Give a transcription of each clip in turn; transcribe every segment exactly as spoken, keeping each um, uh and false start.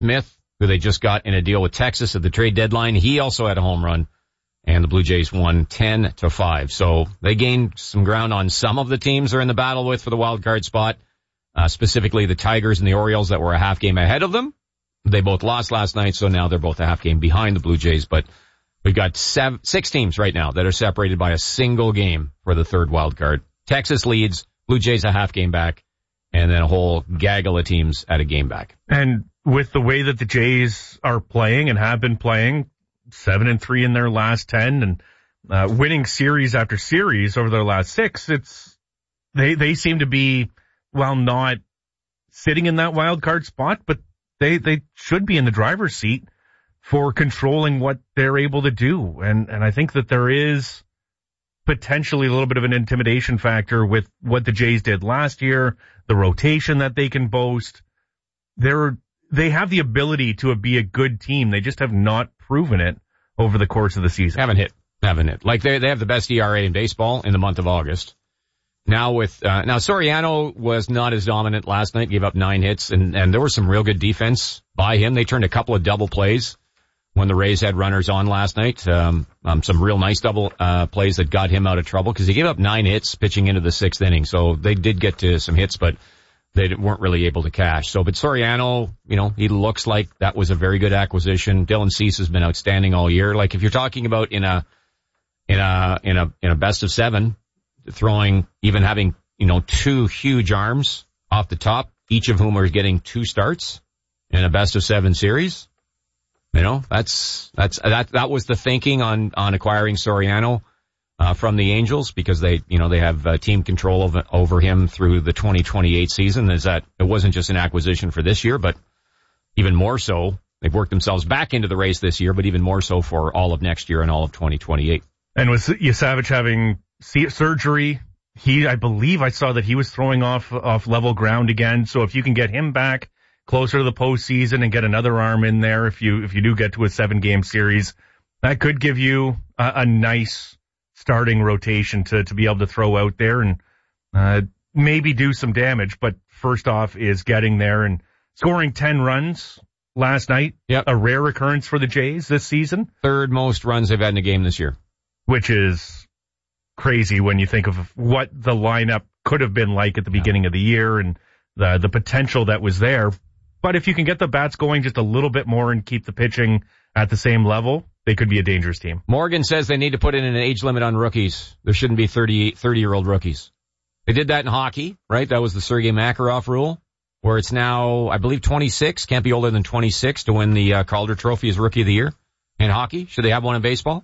Smith, who they just got in a deal with Texas at the trade deadline, he also had a home run, and the Blue Jays won ten to five. So they gained some ground on some of the teams they're in the battle with for the wild card spot, uh, specifically the Tigers and the Orioles that were a half game ahead of them. They both lost last night, so now they're both a half game behind the Blue Jays. But we've got seven, six teams right now that are separated by a single game for the third wild card. Texas leads, Blue Jays a half game back, and then a whole gaggle of teams at a game back. And with the way that the Jays are playing and have been playing, seven and three in their last ten, and uh, winning series after series over their last six, it's they they seem to be, while not sitting in that wild card spot, but they they should be in the driver's seat for controlling what they're able to do. And and I think that there is potentially a little bit of an intimidation factor with what the Jays did last year, the rotation that they can boast. They're they have the ability to be a good team. They just have not proven it over the course of the season. Haven't hit. Haven't hit. Like they they have the best E R A in baseball in the month of August. Now with, uh, now Soriano was not as dominant last night, gave up nine hits, and, and there was some real good defense by him. They turned a couple of double plays when the Rays had runners on last night. Um, um, some real nice double, uh, plays that got him out of trouble because he gave up nine hits pitching into the sixth inning. So they did get to some hits, but they weren't really able to cash. So, but Soriano, you know, he looks like that was a very good acquisition. Dylan Cease has been outstanding all year. Like if you're talking about in a, in a, in a, in a best of seven, throwing, even having, you know, two huge arms off the top, each of whom are getting two starts in a best of seven series. You know, that's, that's, that, that was the thinking on, on acquiring Soriano, uh, from the Angels because they, you know, they have uh, team control over, over him through the twenty twenty-eight season. Is that it wasn't just an acquisition for this year, but even more so, they've worked themselves back into the race this year, but even more so for all of next year and all of twenty twenty-eight. And with Yasavage having surgery, he, I believe I saw that he was throwing off, off level ground again. So if you can get him back closer to the postseason and get another arm in there, if you, if you do get to a seven game series, that could give you a, a nice starting rotation to, to be able to throw out there and, uh, maybe do some damage. But first off is getting there and scoring ten runs last night. Yep. A rare occurrence for the Jays this season. Third most runs they've had in a game this year. Which is crazy when you think of what the lineup could have been like at the beginning of the year and the the potential that was there. But if you can get the bats going just a little bit more and keep the pitching at the same level, they could be a dangerous team. Morgan says they need to put in an age limit on rookies. There shouldn't be thirty, thirty-year-old rookies. They did that in hockey, right? That was the Sergei Makarov rule, where it's now, I believe, twenty-six. Can't be older than twenty-six to win the uh, Calder Trophy as Rookie of the Year in hockey. Should they have one in baseball?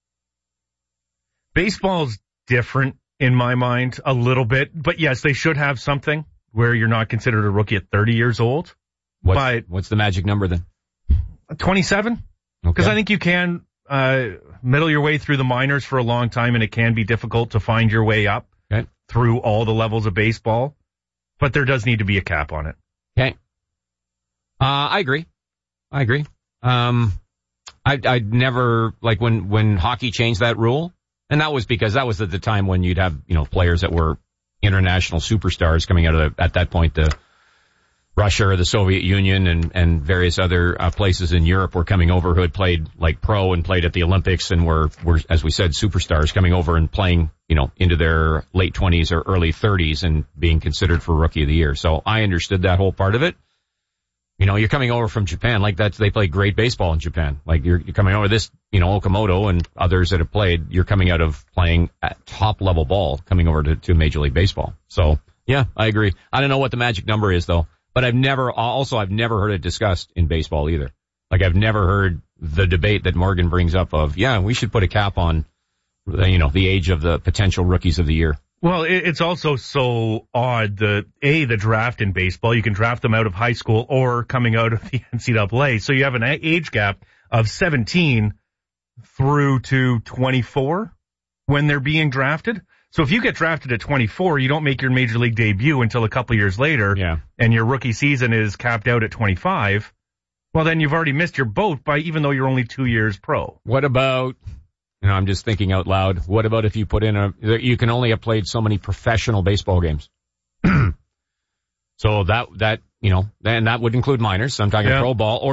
Baseball's different in my mind a little bit, but yes, they should have something where you're not considered a rookie at thirty years old. What's, but what's the magic number then? twenty-seven. Because okay. I think you can uh middle your way through the minors for a long time, and it can be difficult to find your way up okay. through all the levels of baseball. But there does need to be a cap on it. Okay. Uh, I agree. I agree. Um, I, I'd never, like when, when hockey changed that rule, and that was because that was at the time when you'd have, you know, players that were international superstars coming out of the, at that point, the Russia or the Soviet Union and, and various other uh, places in Europe were coming over who had played like pro and played at the Olympics and were, were, as we said, superstars coming over and playing, you know, into their late twenties or early thirties and being considered for Rookie of the Year. So I understood that whole part of it. You know, you're coming over from Japan, like that's, they play great baseball in Japan. Like you're, you're coming over this, you know, Okamoto and others that have played, you're coming out of playing at top level ball, coming over to, to Major League Baseball. So yeah, I agree. I don't know what the magic number is though, but I've never, also I've never heard it discussed in baseball either. Like I've never heard the debate that Morgan brings up of, yeah, we should put a cap on, you know, the age of the potential rookies of the year. Well, it's also so odd, the, A, the draft in baseball, you can draft them out of high school or coming out of the N C double A. So you have an age gap of seventeen through to twenty-four when they're being drafted. So if you get drafted at twenty-four, you don't make your major league debut until a couple years later. Yeah. And your rookie season is capped out at twenty-five. Well, then you've already missed your boat by, even though you're only two years pro. What about, you know, I'm just thinking out loud. What about if you put in a, you can only have played so many professional baseball games? So that, that, you know, and that would include minors. So I'm talking Yeah. pro ball or